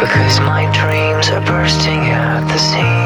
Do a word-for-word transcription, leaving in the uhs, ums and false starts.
Cause my dreams are bursting at the seams.